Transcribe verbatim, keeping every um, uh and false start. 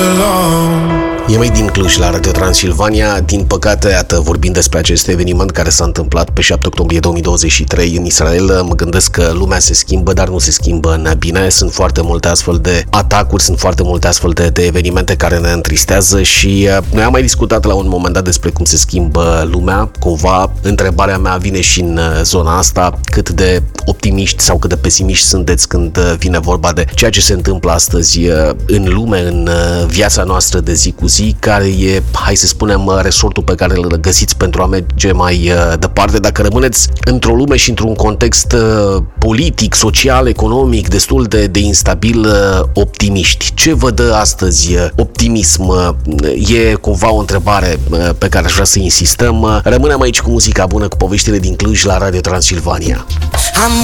alone. E mai din Cluj la Radio Transilvania. Din păcate, iată, vorbind despre acest eveniment care s-a întâmplat pe șapte octombrie două mii douăzeci și trei în Israel, mă gândesc că lumea se schimbă, dar nu se schimbă în bine. Sunt foarte multe astfel de atacuri, sunt foarte multe astfel de, de evenimente care ne întristează și uh, noi am mai discutat la un moment dat despre cum se schimbă lumea. Cumva, întrebarea mea vine și în uh, zona asta, cât de optimiști sau cât de pesimiști sunteți când uh, vine vorba de ceea ce se întâmplă astăzi uh, în lume, în uh, viața noastră de zi cu zi, care e, hai să spunem, resortul pe care îl găsiți pentru a merge mai uh, departe. Dacă rămâneți într-o lume și într-un context uh, politic, social, economic destul de, de instabil, uh, optimiști. Ce vă dă astăzi uh, optimism? Uh, e cumva o întrebare uh, pe care aș vrea să insistăm. Uh, rămânem aici cu muzica bună, cu poveștile din Cluj la Radio Transilvania. I'm